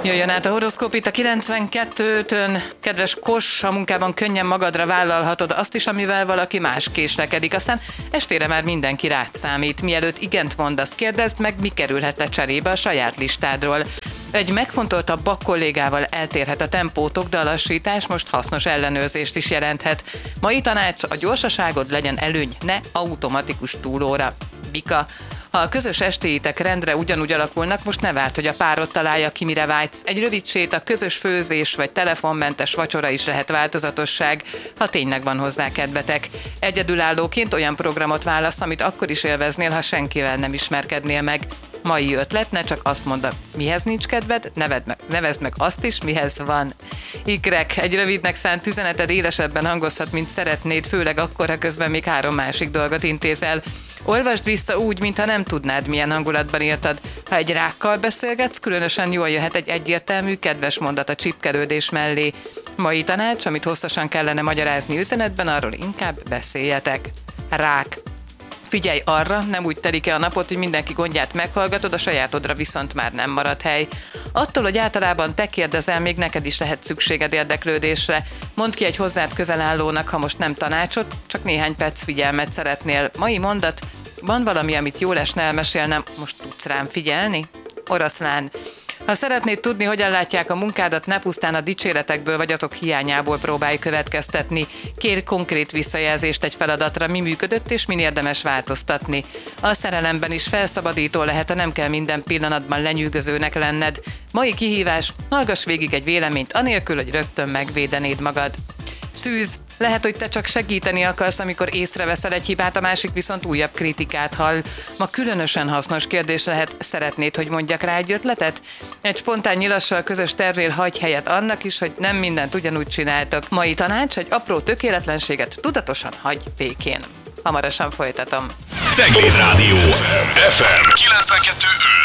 Jöjjön át a horoszkóp itt a 92-tön. Kedves Kos, a munkában könnyen magadra vállalhatod azt is, amivel valaki más késlekedik. Aztán estére már mindenki rád számít. Mielőtt igent mondasz, kérdezd meg, mi kerülhet cserébe a saját listádról. Egy megfontoltabb bakkollégával eltérhet a tempótok, de a lassítás most hasznos ellenőrzést is jelenthet. Mai tanács: a gyorsaságod legyen előny, ne automatikus túlóra. Bika. Ha a közös estéitek rendre ugyanúgy alakulnak, most ne várd, hogy a párod találja ki, mire vágysz. Egy rövid séta, közös főzés vagy telefonmentes vacsora is lehet változatosság, ha tényleg van hozzá kedvetek. Egyedülállóként olyan programot válasz, amit akkor is élveznél, ha senkivel nem ismerkednél meg. Mai ötlet: ne csak azt mondd, mihez nincs kedved, nevezd meg azt is, mihez van. Ikrek. Egy rövidnek szánt üzeneted élesebben hangozhat, mint szeretnéd, főleg akkor, ha közben még 3 másik dolgot intézel. Olvasd vissza úgy, mintha nem tudnád, milyen hangulatban írtad. Ha egy rákkal beszélgetsz, különösen jól jöhet egy egyértelmű, kedves mondat a csipkelődés mellé. Mai tanács, amit hosszasan kellene magyarázni üzenetben, arról inkább beszéljetek. Rák. Figyelj arra, nem úgy telik-e a napot, hogy mindenki gondját meghallgatod, a sajátodra viszont már nem marad hely. Attól, hogy általában te kérdezel, még neked is lehet szükséged érdeklődésre. Mondd ki egy hozzád közel állónak, ha most nem tanácsot, csak néhány perc figyelmet szeretnél. Mai mondat: van valami, amit jól esne elmesélnem, most tudsz rám figyelni? Oroszlán. Ha szeretnéd tudni, hogyan látják a munkádat, ne pusztán a dicséretekből vagy azok hiányából próbálj következtetni. Kérj konkrét visszajelzést egy feladatra, mi működött és min érdemes változtatni. A szerelemben is felszabadító lehet, ha nem kell minden pillanatban lenyűgözőnek lenned. Mai kihívás: hallgass végig egy véleményt, anélkül, hogy rögtön megvédenéd magad. Szűz. Lehet, hogy te csak segíteni akarsz, amikor észreveszel egy hibát, a másik viszont újabb kritikát hall. Ma különösen hasznos kérdés lehet: szeretnéd, hogy mondjak rá egy ötletet? Egy spontán nyilassal közös tervnél hagyj helyet annak is, hogy nem mindent ugyanúgy csináltok. Mai tanács: egy apró tökéletlenséget tudatosan hagyj békén. Hamarosan folytatom. Cegléd Rádió FM 92.5.